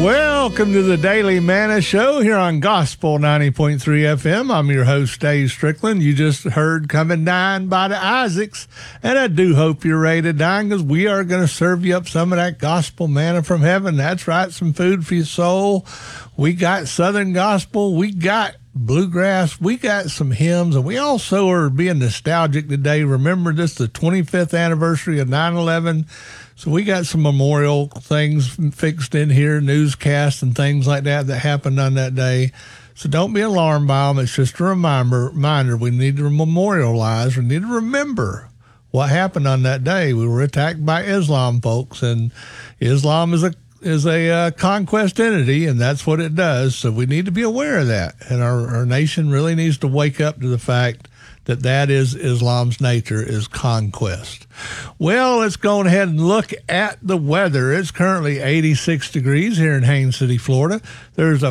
Welcome to the Daily Manna Show here on Gospel 90.3 FM. I'm your host, Dave Strickland. You just heard Come and Dine by the Isaacs, and I do hope you're ready to dine because we are going to serve you up some of that gospel manna from heaven. That's right, some food for your soul. We got Southern gospel, we got bluegrass, we got some hymns, and we also are being nostalgic today. Remember, this is the 25th anniversary of 9/11. So we got some memorial things fixed in here, newscasts and things like that happened on that day. So don't be alarmed by them. It's just a reminder. We need to memorialize. We need to remember what happened on that day. We were attacked by Islam, folks, and Islam is a conquest entity, and that's what it does. So we need to be aware of that. And our nation really needs to wake up to the fact that is Islam's nature, is conquest. Well, let's go ahead and look at the weather. It's currently 86 degrees here in Haines City, Florida. There's a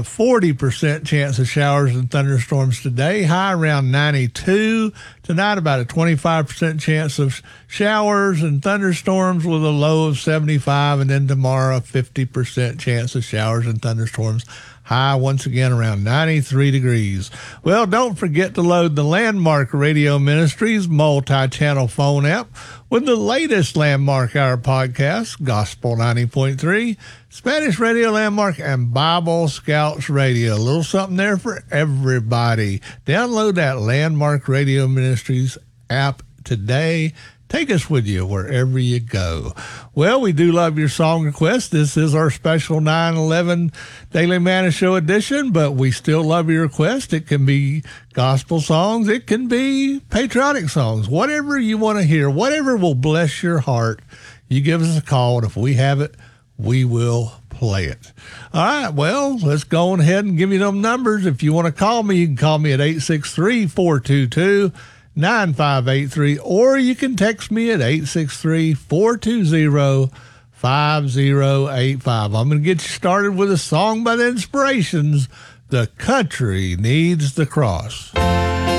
40% chance of showers and thunderstorms today, high around 92. Tonight, about a 25% chance of showers and thunderstorms with a low of 75. And then tomorrow, a 50% chance of showers and thunderstorms. High once again around 93 degrees. Well, don't forget to load the Landmark Radio Ministries multi-channel phone app with the latest Landmark Hour podcast, Gospel 90.3, Spanish Radio Landmark, and Bible Scouts Radio. A little something there for everybody. Download that Landmark Radio Ministries app today. Take us with you wherever you go. Well, we do love your song requests. This is our special 9/11 Daily Manna Show edition, but we still love your request. It can be gospel songs. It can be patriotic songs. Whatever you want to hear, whatever will bless your heart, you give us a call, and if we have it, we will play it. All right, well, let's go on ahead and give you them numbers. If you want to call me, you can call me at 863-422-9583, or you can text me at 863-420-5085. I'm going to get you started with a song by the Inspirations, The Country Needs the Cross.